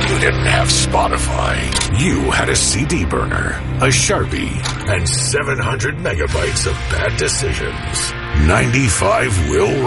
You didn't have Spotify. You had a CD burner, a Sharpie, and 700 megabytes of bad decisions. 95 will